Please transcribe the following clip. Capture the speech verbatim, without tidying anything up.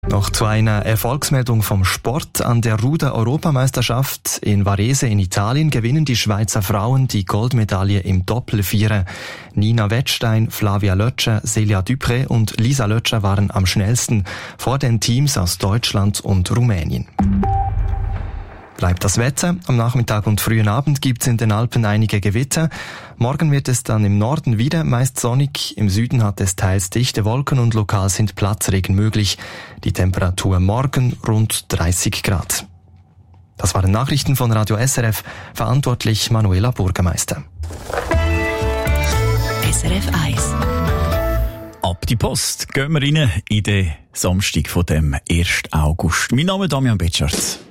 Noch zu einer Erfolgsmeldung vom Sport. An der Ruder-Europameisterschaft in Varese in Italien gewinnen die Schweizer Frauen die Goldmedaille im Doppelvierer. Nina Wettstein, Flavia Lötscher, Celia Dupré und Lisa Lötscher waren am schnellsten vor den Teams aus Deutschland und Rumänien. Bleibt das Wetter. Am Nachmittag und frühen Abend gibt's in den Alpen einige Gewitter. Morgen wird es dann im Norden wieder meist sonnig. Im Süden hat es teils dichte Wolken und lokal sind Platzregen möglich. Die Temperatur morgen rund dreißig Grad. Das waren Nachrichten von Radio S R F. Verantwortlich Manuela Bürgermeister. S R F eins. Ab die Post gehen wir rein in den Samstag von dem ersten August. Mein Name ist Damian Betscharz.